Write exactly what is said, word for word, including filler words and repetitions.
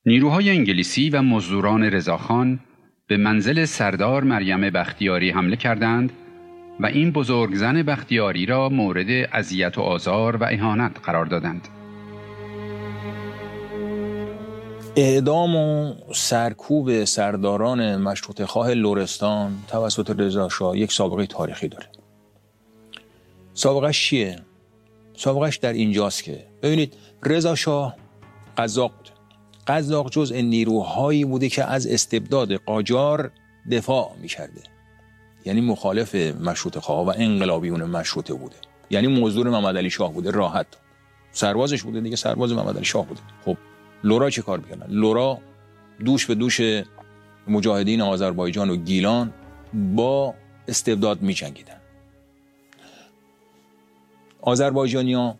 نیروهای انگلیسی و مزدوران رضاخان به منزل سردار مریم بختیاری حمله کردند و این بزرگ زن بختیاری را مورد اذیت و آزار و اهانت قرار دادند. اعدام و سرکوب سرداران مشروطه خواه لرستان توسط رضا شاه یک سابقه تاریخی داره. سابقهش چیه؟ سابقهش در اینجاست که ببینید رضا شاه قزاق بود. قزاق جزء نیروهایی بوده که از استبداد قاجار دفاع می‌کرده. یعنی مخالف مشروطه خواه و انقلابیون مشروطه بوده. یعنی مزدور محمدعلی شاه بوده، راحت. سربازش بوده دیگه، سرباز محمدعلی شاه بوده. خب لرا چه کار می‌کردن؟ لرا دوش به دوش مجاهدین آذربایجان و گیلان با استبداد می‌جنگیدن. آذربایجانی‌ها